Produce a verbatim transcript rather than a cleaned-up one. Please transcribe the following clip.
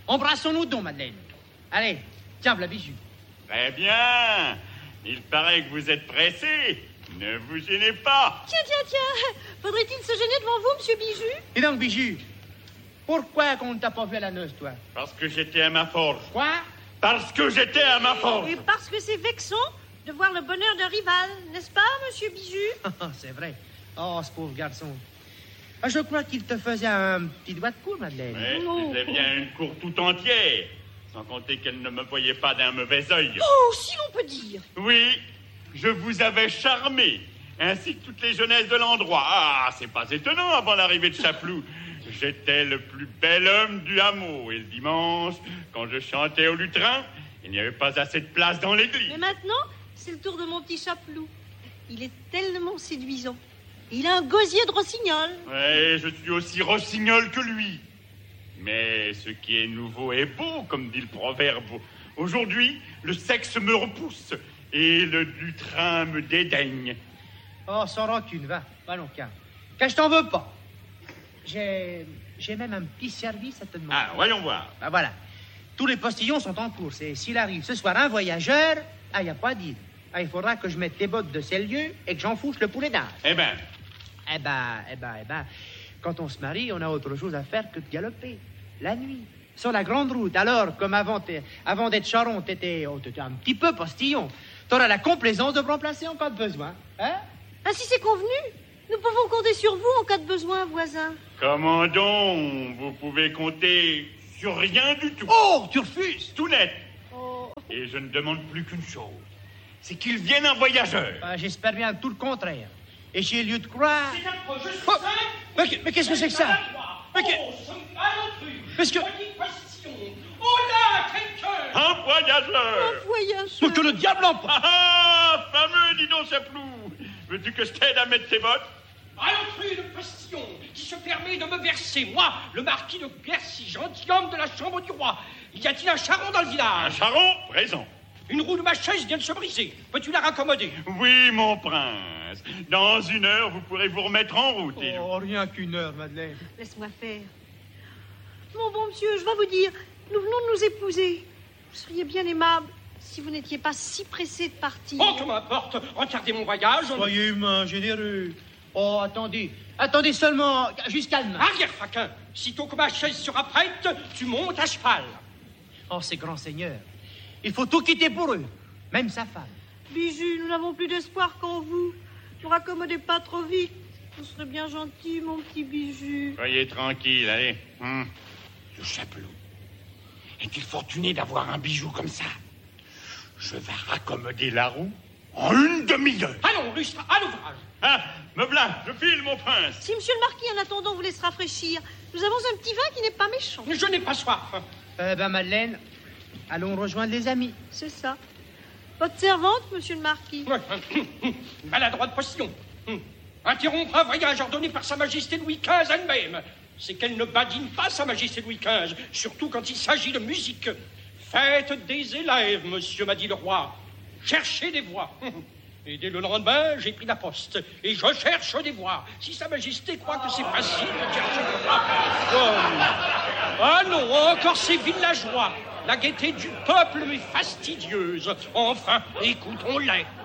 Embrassons-nous donc, Madeleine. Allez, tiens, voilà Bijou. Très bien. Il paraît que vous êtes pressé. Ne vous gênez pas. Tiens, tiens, tiens. Faudrait-il se gêner devant vous, monsieur Bijou? Et donc, Bijou, pourquoi qu'on ne t'a pas vu à la noce, toi? Parce que j'étais à ma forge. Quoi? Parce que j'étais à ma forge. Et parce que c'est vexant de voir le bonheur d'un rival, n'est-ce pas, monsieur Bijou? C'est vrai. Oh, ce pauvre garçon. Ah, je crois qu'il te faisait un petit doigt de cour, Madeleine. Mais Non. c'était bien une cour tout entière. Sans compter qu'elle ne me voyait pas d'un mauvais œil. Oh, si l'on peut dire. Oui, je vous avais charmé, ainsi que toutes les jeunesses de l'endroit. Ah, c'est pas étonnant avant l'arrivée de Chapeloud. J'étais le plus bel homme du hameau. Et le dimanche, quand je chantais au lutrin, il n'y avait pas assez de place dans l'église. Mais maintenant, c'est le tour de mon petit Chapeloud. Il est tellement séduisant. Il a un gosier de rossignol. Ouais, je suis aussi rossignol que lui. Mais ce qui est nouveau est beau, comme dit le proverbe. Aujourd'hui, le sexe me repousse et le lutrin me dédaigne. Oh, sans rancune, va. Allons, calme. Car je t'en veux pas. J'ai... J'ai même un petit service à te demander. Ah, voyons voir. Ah, voilà. Tous les postillons sont en course. Et s'il arrive ce soir un voyageur, ah, il n'y a pas à dire. Ah, il faudra que je mette les bottes de ces lieux et que j'enfourche le poulet d'âge. Eh ben, Eh ben, eh ben, eh ben, quand on se marie, on a autre chose à faire que de galoper. La nuit, sur la grande route. Alors, comme avant, t'es- avant d'être charron, t'étais, oh, t'étais un petit peu postillon. T'auras la complaisance de me remplacer en cas de besoin. Hein? Ainsi c'est convenu. Nous pouvons compter sur vous en cas de besoin, voisin. comment donc vous pouvez compter sur rien du tout. Oh, tu refuses? Tout net. Oh. Et je ne demande plus qu'une chose. C'est qu'il vienne un voyageur. Ah, j'espère bien tout le contraire. Et j'ai lieu de croire... C'est affreux, je suis Oh, simple. mais, qu- mais qu'est-ce que c'est que ça? Mais que- Oh, ce malentendu. Parce que- Petite question. Oh là, quelqu'un. Un voyageur. Un voyageur. Donc que le diable en parle. Ah, ah, fameux, dis donc, Chapeloud. Veux-tu que je t'aide à mettre tes bottes? Malentendu de postillon qui se permet de me verser, moi, le marquis de Bercy, gentilhomme de la chambre du roi. Y a-t-il un charron dans le Un village? charron? Présent. Une roue de ma chaise vient de se briser. Peux-tu la raccommoder? Oui, mon prince. Dans une heure, vous pourrez vous remettre en route. et je- Oh, rien qu'une heure, Madeleine. Laisse-moi faire. Mon bon monsieur, je vais vous dire, nous venons de nous épouser. Vous seriez bien aimable si vous n'étiez pas si pressé de partir. Oh, que m'importe. Retardez mon voyage. on- Soyez humain, généreux. Oh, attendez. Attendez seulement. Juste calme. Arrière, faquin. Sitôt que ma chaise sera prête, tu montes à cheval. Oh, ces grands seigneurs. Il faut tout quitter pour eux. Même sa femme. Bijou, nous n'avons plus d'espoir qu'en vous. Ne vous raccommodez pas trop vite. Vous serez bien gentil, mon petit Bijou. Soyez tranquille, allez. Hum. Le Chapeloud est-il fortuné d'avoir un bijou comme ça? Je vais raccommoder la roue en une demi-heure. Allons, lustre, à l'ouvrage. Ah, me voilà, je file, mon prince. Si monsieur le marquis, en attendant, vous laisse rafraîchir, nous avons un petit vin qui n'est pas méchant. Je n'ai pas soif. Eh ben, Madeleine, allons rejoindre les amis. C'est ça. Votre servante, monsieur le marquis. Maladroit de postillon. Hum. Interrompre un voyage ordonné par sa majesté Louis quinze elle-même. C'est qu'elle ne badine pas sa majesté Louis quinze, surtout quand il s'agit de musique. Faites des élèves, monsieur m'a dit le roi. Cherchez des voix. Et dès le lendemain, j'ai pris la poste. Et je cherche des voix. Si sa majesté croit que c'est facile de chercher des voix. Oh. Ah non, encore ces villageois. La gaieté du peuple m'est fastidieuse. Enfin, écoutons-les.